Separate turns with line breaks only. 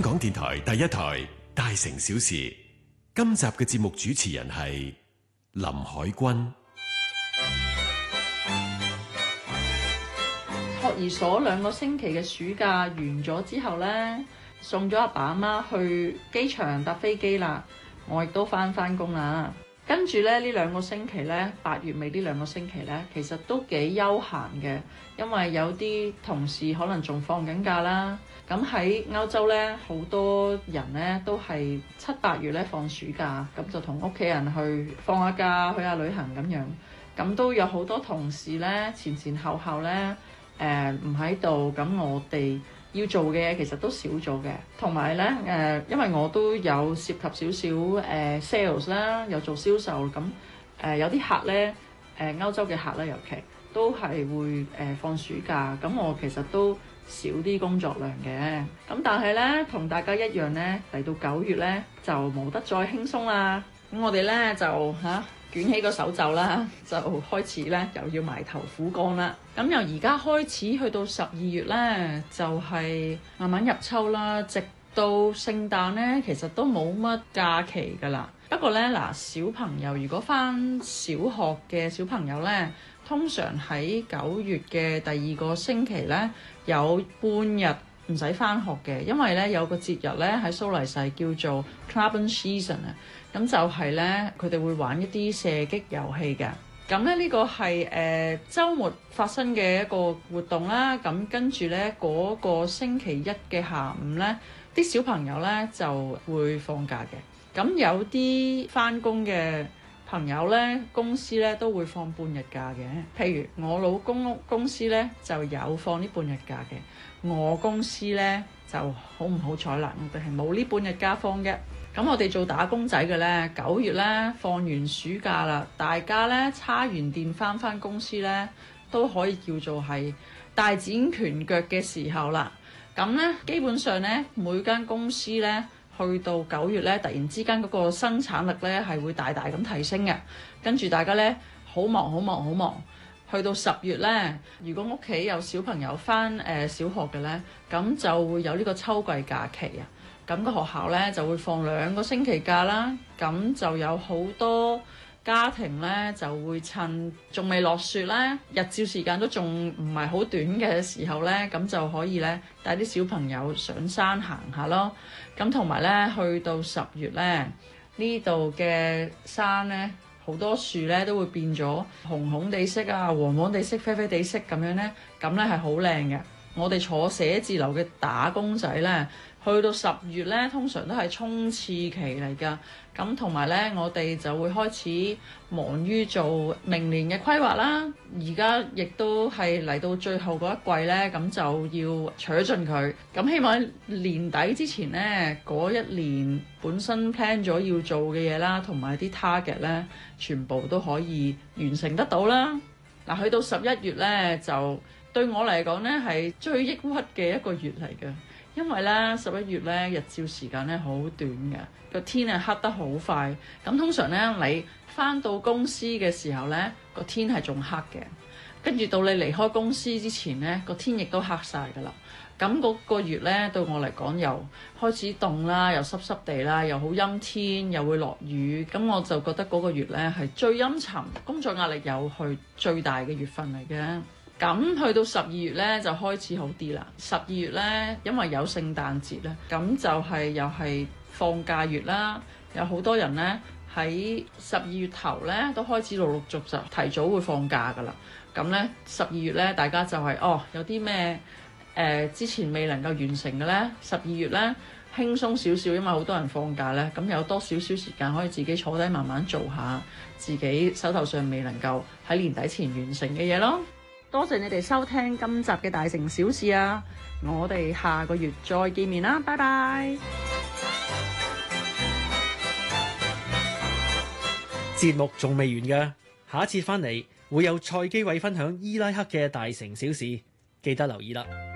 香港電台第一台大城小事，今集嘅節目主持人係林海軍。
托兒所2個星期嘅暑假完咗之後呢，送咗阿爸阿媽去機場搭飛機啦，我亦都返工啦。跟住呢2個星期呢，8月尾呢2個星期呢，其實都幾悠閒嘅，因為有啲同事可能仲放緊假啦。咁喺歐洲呢，好多人呢都係7、8月呢放暑假，咁就同屋企人去放下假，去下旅行咁樣。咁都有好多同事呢，前後呢唔喺度，咁我哋要做嘅嘢其實都少咗嘅，同埋呢，因為我都有涉及少少sales 啦，有做銷售咁有啲客呢，歐洲嘅客呢，尤其都係會放暑假，咁我其實都少啲工作量嘅，咁但係呢，同大家一樣呢，嚟到9月呢，就冇得再輕鬆啦，咁我哋呢，就捲起個手袖啦，就開始咧又要埋頭苦幹啦。咁由而家開始去到12月咧，就係慢慢入秋啦，直到聖誕咧，其實都冇乜假期噶啦。不過咧嗱，小朋友如果返小學嘅小朋友咧，通常喺9月嘅第2個星期咧，有半日唔使返學嘅，因為咧有個節日咧喺蘇黎世叫做 Knabenseason 啊。咁就係咧，佢哋會玩一啲射擊遊戲嘅。咁咧呢個係週末發生嘅一個活動啦。咁跟住咧嗰個星期一嘅下午咧，啲小朋友咧就會放假嘅。咁有啲返工嘅朋友咧，公司咧都會放半日假嘅。譬如我老公公司咧就有放呢半日假嘅，我公司咧就好唔好彩啦，我哋係冇呢半日假放嘅。咁我哋做打工仔嘅呢，9月呢放完暑假啦，大家呢叉完電返公司呢，都可以叫做係大展拳腳嘅時候啦。咁呢，基本上呢，每間公司呢，去到9月呢，突然之間嗰個生產力呢係會大大咁提升嘅。跟住大家呢，好忙。去到10月呢，如果屋企有小朋友返小學嘅呢，咁就會有呢個秋季假期啊。咁個學校呢就會放2個星期假啦，咁就有好多家庭呢就會趁仲未落雪啦，日照時間都仲唔係好短嘅時候呢，咁就可以呢帶啲小朋友上山行下咯。咁同埋呢，去到10月呢，呢度嘅山呢，好多樹呢都會變咗紅紅地色啊、黃黃地色、啡啡地色咁樣呢，咁呢係好靚嘅。我哋坐寫字樓嘅打工仔呢，去到10月呢，通常都係衝刺期嚟㗎。咁同埋呢，我哋就會開始忙於做明年嘅規劃啦。而家亦都係嚟到最後嗰一季呢，咁就要取盡佢。咁希望喺年底之前呢，嗰一年本身 plan 咗要做嘅嘢啦，同埋啲 target 呢，全部都可以完成得到啦。嗱，去到11月呢，就對我嚟講呢，係最抑鬱嘅一個月嚟嘅。因為咧11月咧日照時間咧好短嘅，個天係黑得好快。咁通常咧你返到公司嘅時候咧，個天係仲黑嘅，跟住到你離開公司之前咧，個天亦都黑晒㗎啦。咁嗰個月咧對我嚟講又開始凍啦，又濕濕地啦，又好陰天，又會落雨。咁我就覺得嗰個月咧係最陰沉，工作壓力又去最大嘅月份嚟嘅。咁去到12月咧就開始好啲啦。12月咧因為有聖誕節咧，咁就係又係放假月啦。有好多人咧喺12月頭咧都開始陸陸續續提早會放假噶啦。咁咧12月咧大家就係有啲咩之前未能夠完成嘅咧，12月咧輕鬆少少，因為好多人放假咧，咁有多少少時間可以自己坐低慢慢做下自己手頭上未能夠喺年底前完成嘅嘢咯。多謝你哋收聽今集嘅大城小事啊！我哋下個月再見面啦，拜拜！
節目仲未完㗎，下一次返嚟會有蔡基偉分享伊拉克嘅大城小事，記得留意啦。